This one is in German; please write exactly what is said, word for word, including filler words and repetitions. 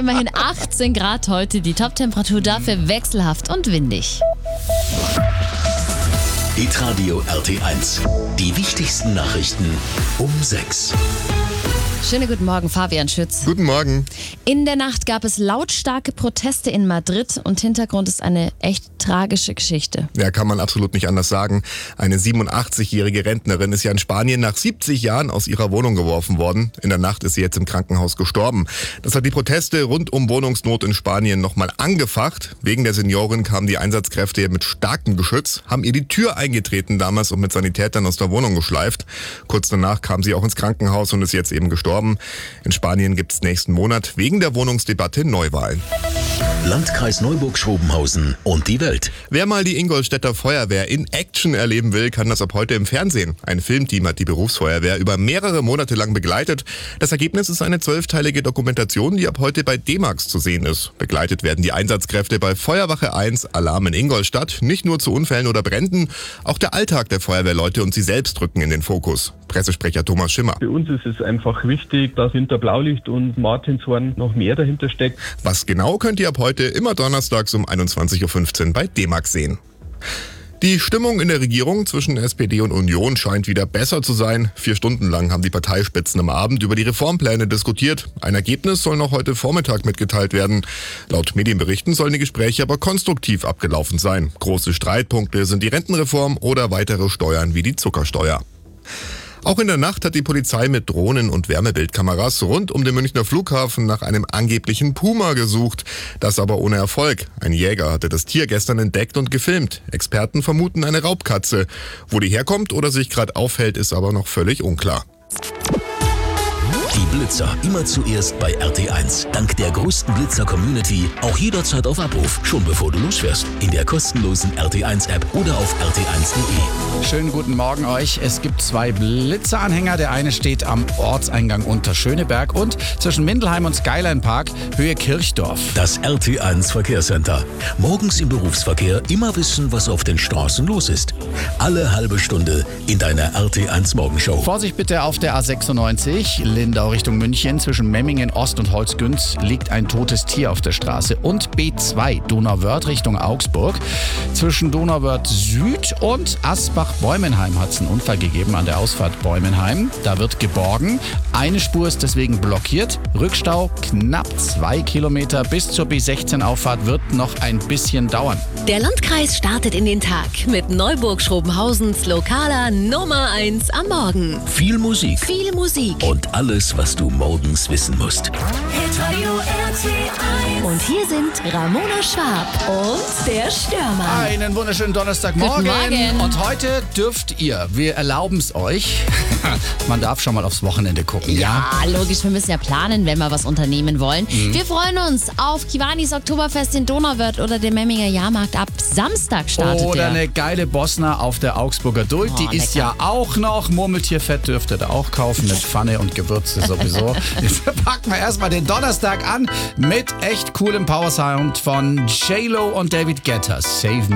immerhin achtzehn Grad heute. Die Top-Temperatur dafür wechselhaft und windig. Hitradio R T eins. Die wichtigsten Nachrichten um sechs. Schönen guten Morgen, Fabian Schütz. Guten Morgen. In der Nacht gab es lautstarke Proteste in Madrid und Hintergrund ist eine echt tragische Geschichte. Ja, kann man absolut nicht anders sagen. Eine siebenundachtzigjährige Rentnerin ist ja in Spanien nach siebzig Jahren aus ihrer Wohnung geworfen worden. In der Nacht ist sie jetzt im Krankenhaus gestorben. Das hat die Proteste rund um Wohnungsnot in Spanien nochmal angefacht. Wegen der Seniorin kamen die Einsatzkräfte mit starkem Geschütz, haben ihr die Tür eingetreten damals und mit Sanitätern aus der Wohnung geschleift. Kurz danach kam sie auch ins Krankenhaus und ist jetzt eben gestorben. In Spanien gibt es nächsten Monat wegen der Wohnungsdebatte Neuwahlen. Landkreis Neuburg-Schrobenhausen und die Welt. Wer mal die Ingolstädter Feuerwehr in Action erleben will, kann das ab heute im Fernsehen. Ein Filmteam hat die Berufsfeuerwehr über mehrere Monate lang begleitet. Das Ergebnis ist eine zwölfteilige Dokumentation, die ab heute bei D-Max zu sehen ist. Begleitet werden die Einsatzkräfte bei Feuerwache eins Alarm in Ingolstadt. Nicht nur zu Unfällen oder Bränden, auch der Alltag der Feuerwehrleute und sie selbst rücken in den Fokus. Pressesprecher Thomas Schimmer. Für uns ist es einfach wichtig, dass hinter Blaulicht und Martinshorn noch mehr dahinter steckt. Was genau könnt ihr ab heute immer donnerstags um einundzwanzig Uhr fünfzehn bei D-Max sehen. Die Stimmung in der Regierung zwischen S P D und Union scheint wieder besser zu sein. Vier Stunden lang haben die Parteispitzen am Abend über die Reformpläne diskutiert. Ein Ergebnis soll noch heute Vormittag mitgeteilt werden. Laut Medienberichten sollen die Gespräche aber konstruktiv abgelaufen sein. Große Streitpunkte sind die Rentenreform oder weitere Steuern wie die Zuckersteuer. Auch in der Nacht hat die Polizei mit Drohnen und Wärmebildkameras rund um den Münchner Flughafen nach einem angeblichen Puma gesucht. Das aber ohne Erfolg. Ein Jäger hatte das Tier gestern entdeckt und gefilmt. Experten vermuten eine Raubkatze. Wo die herkommt oder sich gerade aufhält, ist aber noch völlig unklar. Die Blitzer immer zuerst bei R T eins. Dank der größten Blitzer-Community auch jederzeit auf Abruf. Schon bevor du losfährst. In der kostenlosen R T eins App oder auf r t eins punkt de. Schönen guten Morgen euch. Es gibt zwei Blitzeranhänger. Der eine steht am Ortseingang unter Schöneberg und zwischen Mindelheim und Skyline Park Höhe Kirchdorf. Das R T eins Verkehrscenter. Morgens im Berufsverkehr immer wissen, was auf den Straßen los ist. Alle halbe Stunde in deiner R T eins Morgenshow. Vorsicht bitte auf der A sechsundneunzig, Lindau Richtung München. Zwischen Memmingen Ost und Holzgünz liegt ein totes Tier auf der Straße. Und B zwei, Donauwörth Richtung Augsburg. Zwischen Donauwörth Süd und Asbach-Bäumenheim hat es einen Unfall gegeben an der Ausfahrt Bäumenheim. Da wird geborgen. Eine Spur ist deswegen blockiert. Rückstau knapp zwei Kilometer bis zur B sechzehn Auffahrt wird noch ein bisschen dauern. Der Landkreis startet in den Tag mit Neuburg-Schrobenhausens lokaler Nummer eins am Morgen. Viel Musik. Viel Musik. Und alles, was du morgens wissen musst. Hitradio R T eins. Und hier sind Ramona Schwab und der Stürmer. Einen wunderschönen Donnerstagmorgen. Guten Morgen. Und heute dürft ihr, wir erlauben es euch, man darf schon mal aufs Wochenende gucken. Ja, logisch, wir müssen ja planen, wenn wir was unternehmen wollen. Mhm. Wir freuen uns auf Kiwanis Oktoberfest in Donauwörth oder den Memminger Jahrmarkt. Ab Samstag startet Oder der. eine geile Bosna auf der Augsburger Duld. Oh, Die ist lecker. ja auch noch. Murmeltierfett dürft ihr da auch kaufen mit Pfanne und Gewürze sowieso. Jetzt packen wir erstmal den Donnerstag an mit echt coolem Powersound von J-Lo und David Guetta. Save Me.